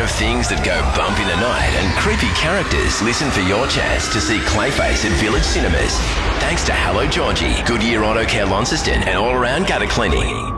of things that go bump in the night and creepy characters, listen for your chance to see Clayface at Village Cinemas. Thanks to Hello Georgie, Goodyear Auto Care Launceston and all around gutter cleaning.